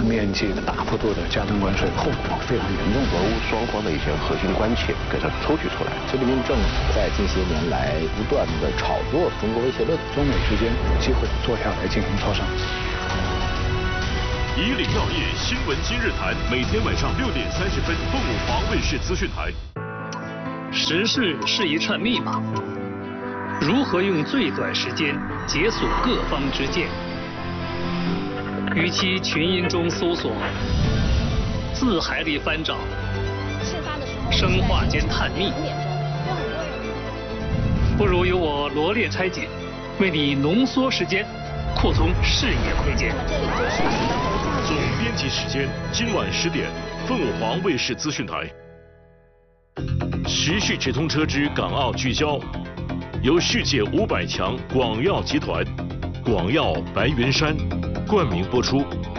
面积的大幅度的加征关税，后果非常严重。 俄乌双方的一些核心关切给它抽取出来。 习近平政府在近些年来不断的炒作中国威胁论， 中美之间有机会坐下来进行磋商。 以岭药业新闻今日谈，每天晚上6点30分，凤舞华卫视资讯台。 时事是一串密码，如何用最短时间解锁各方之见？与其群音中搜索，字海里翻找，生化间探秘，不如由我罗列拆解，为你浓缩时间，扩充视野空间。 总编辑时间今晚10点，凤舞华卫视资讯台。时序直通车之港澳聚焦，由世界500强广药集团、广药白云山冠名播出。